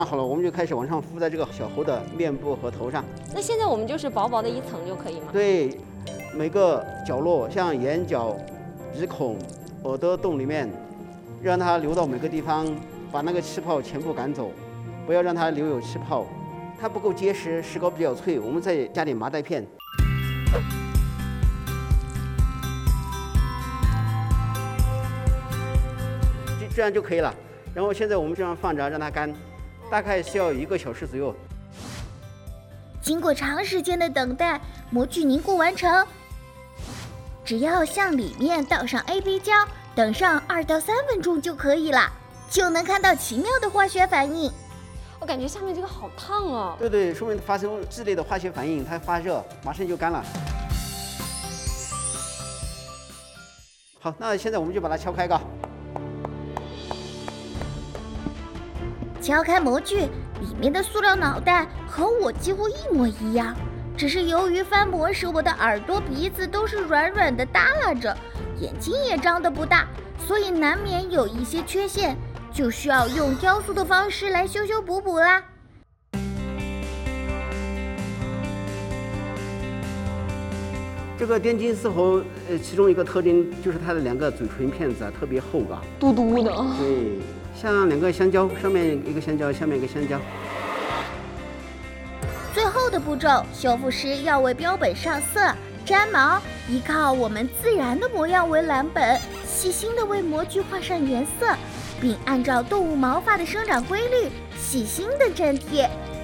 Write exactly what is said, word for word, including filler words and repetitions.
好了，我们就开始往上敷在这个小猴的面部和头上。 那现在我们就是薄薄的一层就可以吗？ 对，每个角落，像眼角、鼻孔、耳朵洞里面，让它流到每个地方，把那个气泡全部赶走，不要让它留有气泡。它不够结实，石膏比较脆，我们再加点麻袋片。这这样就可以了。然后现在我们这样放着，让它干，大概需要一个小时左右。 经过长时间的等待，模具凝固完成。只要向里面倒上 A B 胶，等上二到三分钟就可以了，就能看到奇妙的化学反应。 我感觉下面这个好烫哦。 对对，说明发生剧烈的化学反应，它发热，马上就干了。好，那现在我们就把它敲开，嘎。 敲开模具，里面的塑料脑袋和我几乎一模一样，只是由于翻模时我的耳朵、鼻子都是软软的耷拉着，眼睛也张得不大，所以难免有一些缺陷，就需要用雕塑的方式来修修补补啦。 这个滇金丝猴，呃，其中一个特征就是它的两个嘴唇片子啊特别厚啊， 嘟嘟的。 对，像两个香蕉，上面一个香蕉，下面一个香蕉。 最后的步骤，修复师要为标本上色、粘毛，依靠我们自然的模样为蓝本，细心地为模具画上颜色，并按照动物毛发的生长规律，细心地粘贴，